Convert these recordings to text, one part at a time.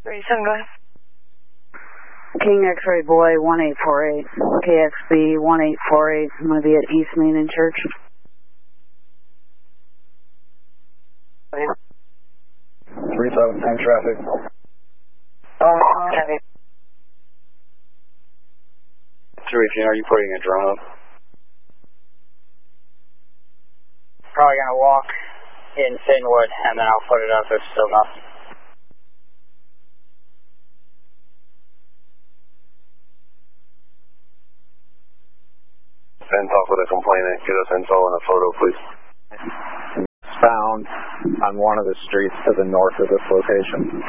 37, go ahead. King X-Ray Boy 1848, KXB 1848. I'm going to be at East Main and Church. Okay. 37, time traffic. Traffic. 318, are you putting a drone up? Probably going to walk in Finwood, and then I'll put it up if still nothing. Send off with a complainant. Get us info and a photo, please. Found on one of the streets to the north of this location.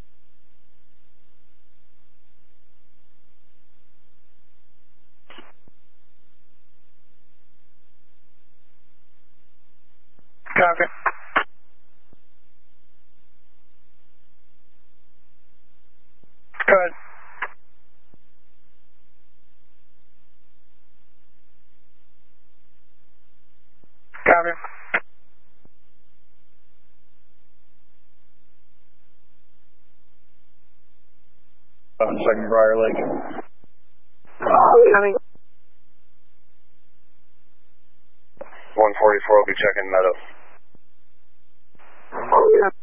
Copy. Good. Copy. Second Briar Lake. Coming. 144 will be checking Meadow.